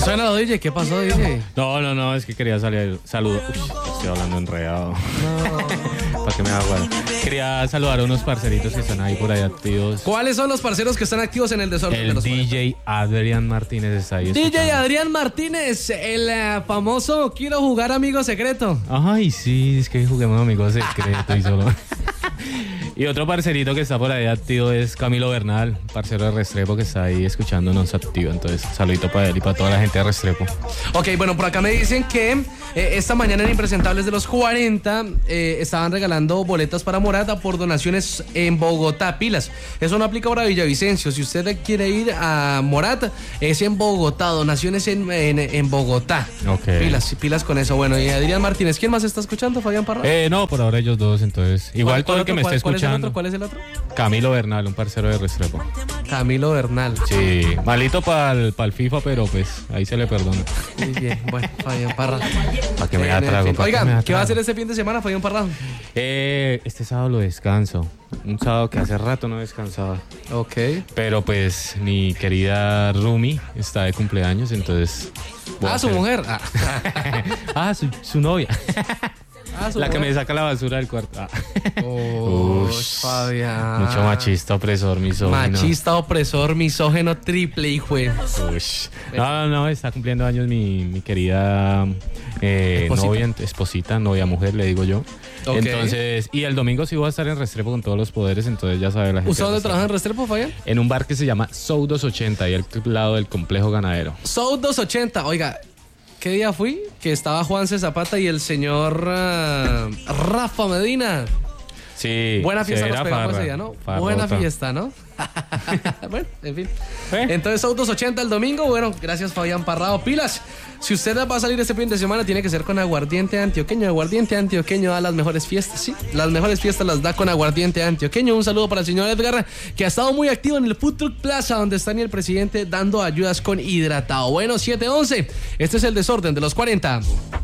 Suena, DJ, ¿qué pasó, DJ? No, es que quería saludar. Estoy hablando enredado. No. ¿Para qué me hago? Quería saludar a unos parceritos que están ahí por ahí activos. ¿Cuáles son los parceros que están activos en el desorden de los DJ Adrián Martínez está ahí. DJ Adrián Martínez, el famoso quiero jugar amigo secreto. Ay, sí, es que juguemos amigo secreto y solo. Y otro parcerito que está por ahí activo es Camilo Bernal, parcero de Restrepo que está ahí escuchándonos activo. Entonces, saludito para él y para toda la gente de Restrepo. Ok, bueno, por acá me dicen que esta mañana en Impresentables de los 40 estaban regalando boletas para Morata por donaciones en Bogotá. Pilas, eso no aplica para Villavicencio. Si usted quiere ir a Morata, es en Bogotá, donaciones en Bogotá. Ok. Pilas con eso. Bueno, y Adrián Martínez, ¿quién más está escuchando? ¿Fabián Parra? No, por ahora ellos dos, entonces. Igual todo el que me esté escuchando. ¿Cuál es el otro? Camilo Bernal, un parcero de Restrepo. Camilo Bernal. Sí, malito para el FIFA, pero pues ahí se le perdona. Muy bien, bueno, Fabián Parra. Para que me da trago. Oigan, ¿qué va a hacer este fin de semana, Fabián Parra? Este sábado lo descanso. Un sábado que hace rato no descansaba. Ok. Pero pues mi querida Rumi está de cumpleaños, entonces... su mujer. Su novia. La que mujer. me saca la basura del cuarto. Fabián. Mucho machista, opresor, misógino. Machista, opresor, misógeno, triple, hijo. No, está cumpliendo años mi querida esposita, novia mujer, le digo yo. Okay. Entonces, y el domingo sí voy a estar en Restrepo con todos los poderes, entonces ya sabe la gente. ¿Usted dónde trabaja en Restrepo, Fabián? En un bar que se llama Soul 280, ahí al lado del complejo ganadero. Soul 280, oiga. ¿Qué día fui? Que estaba Juanse Zapata y el señor Rafa Medina. Sí. Buena fiesta nos pegamos ese día, ¿no? Buena fiesta, ¿no? Bueno, en fin. Entonces, Soul 280 el domingo. Bueno, gracias, Fabián Parrado. Pilas. Si usted va a salir este fin de semana, tiene que ser con aguardiente antioqueño. Aguardiente antioqueño da las mejores fiestas, ¿sí? Las mejores fiestas las da con aguardiente antioqueño. Un saludo para el señor Edgar, que ha estado muy activo en el Food Truck Plaza, donde está ni el presidente dando ayudas con hidratado. Bueno, 7:11. Este es el desorden de los 40.